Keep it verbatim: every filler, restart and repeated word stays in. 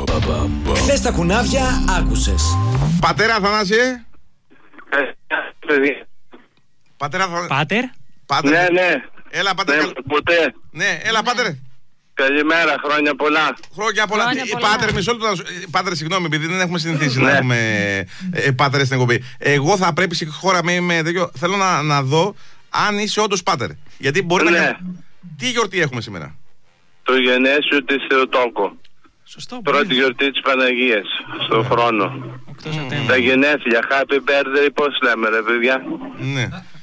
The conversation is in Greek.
Χθες τα κουνάβια άκουσες. Πατέρα Αθανάσιε. Πατέρα Αθανάσιε. Πάτερ. Πάτερ. Ναι, ναι. Έλα, πάτερ. Ναι, ποτέ. Ναι, έλα, πάτερ. Καλημέρα, χρόνια πολλά. Χρόνια πολλά. Χρόνια Τι- πολλά. Πάτερ, μισό λεπτό. Πάτερ, συγγνώμη, επειδή δεν έχουμε συνηθίσει να Ναι. έχουμε ε, πάτερ στην εκπομπή. Εγώ θα πρέπει σε χώρα με, με τέτοιο. Θέλω να, να δω αν είσαι όντως πάτερ. Γιατί μπορεί Ναι. να. Τι γιορτή έχουμε σήμερα? Το γενέσιο της Θεοτόκο. Σωστό. Πρώτη γιορτή της Παναγίας στον χρόνο. οκτώ Σεπτέμβρη. Τα γενέθλια, happy birthday, πώς λέμε ρε παιδιά. Ναι.